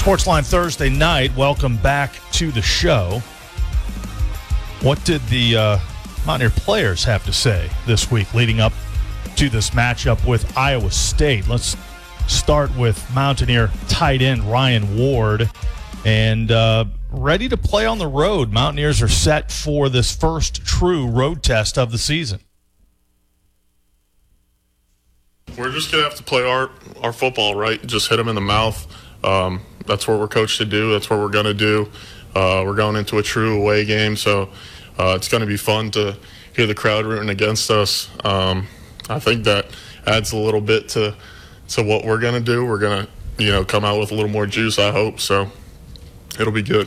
Sportsline Thursday night. Welcome back to the show. What did the Mountaineer players have to say this week leading up to this matchup with Iowa State? Let's start with Mountaineer tight end Ryan Ward. And ready to play on the road. Mountaineers are set for this first true road test of the season. We're just going to have to play our football, right? Just hit them in the mouth. That's what we're coached to do. That's what we're going to do. We're going into a true away game, so it's going to be fun to hear the crowd rooting against us. I think that adds a little bit to what we're going to do. We're going to, come out with a little more juice, I hope, so it'll be good.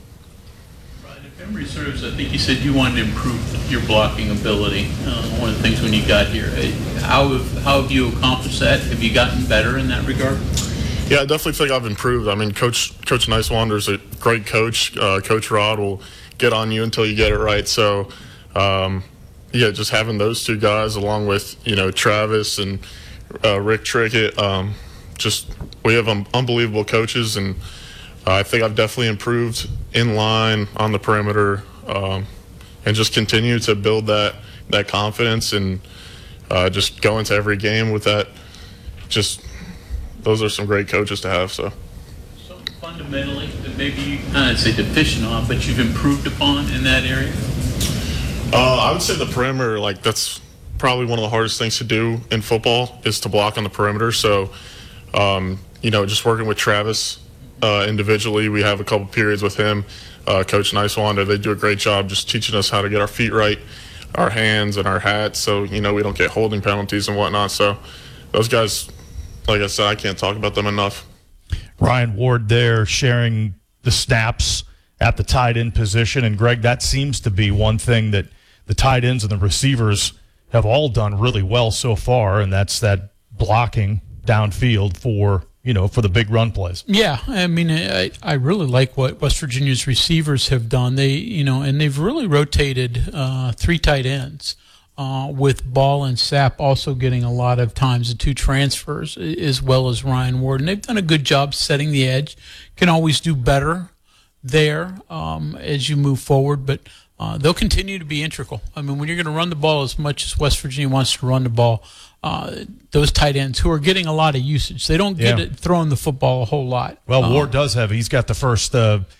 Ryan, if memory serves, I think you said you wanted to improve your blocking ability. One of the things when you got here. How have you accomplished that? Have you gotten better in that regard? Yeah, I definitely think I've improved. I mean, Coach Nicewander is a great coach. Coach Rod will get on you until you get it right. So, just having those two guys along with, Travis and Rick Trickett, we have unbelievable coaches, and I think I've definitely improved in line on the perimeter, and just continue to build that confidence and just go into every game with that. Those are some great coaches to have. So fundamentally, that maybe you kind of say deficient on, but you've improved upon in that area. I would say the perimeter, that's probably one of the hardest things to do in football is to block on the perimeter. So, just working with Travis individually, we have a couple periods with him. Coach Nicewander, they do a great job just teaching us how to get our feet right, our hands and our hats, so we don't get holding penalties and whatnot. So those guys, like I said, I can't talk about them enough. Ryan Ward there sharing the snaps at the tight end position. And, Greg, that seems to be one thing that the tight ends and the receivers have all done really well so far, and that's that blocking downfield for the big run plays. Yeah, I mean, I really like what West Virginia's receivers have done. And they've really rotated three tight ends. With Ball and Sapp also getting a lot of times the two transfers, as well as Ryan Ward. And they've done a good job setting the edge. Can always do better there as you move forward, but they'll continue to be integral. I mean, when you're going to run the ball as much as West Virginia wants to run the ball, those tight ends who are getting a lot of usage, they don't get it throwing the football a whole lot. Well, Ward he's got the first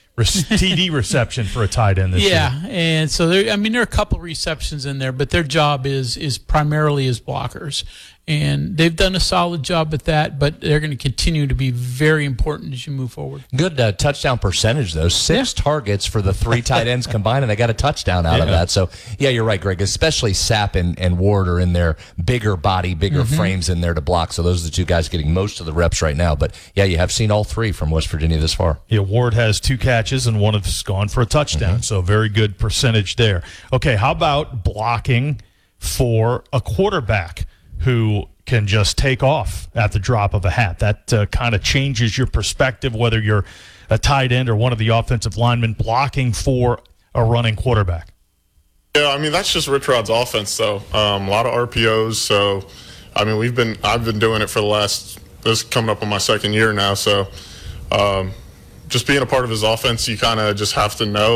TD reception for a tight end this year. Yeah, and so there are a couple receptions in there, but their job is primarily as blockers. And they've done a solid job at that, but they're going to continue to be very important as you move forward. Good touchdown percentage, though. 6 targets for the 3 tight ends combined, and they got a touchdown out of that. So, yeah, you're right, Greg. Especially Sapp and Ward are in their bigger body, bigger frames in there to block. So those are the two guys getting most of the reps right now. But, yeah, you have seen all 3 from West Virginia this far. Yeah, Ward has 2 catches, and one has gone for a touchdown. So very good percentage there. Okay, how about blocking for a quarterback who can just take off at the drop of a hat? That kind of changes your perspective, whether you're a tight end or one of the offensive linemen blocking for a running quarterback. Yeah, I mean, that's just Rich Rod's offense, though. A lot of RPOs. So, I mean, I've been doing it for this is coming up on my 2nd year now. So, just being a part of his offense, you kind of just have to know.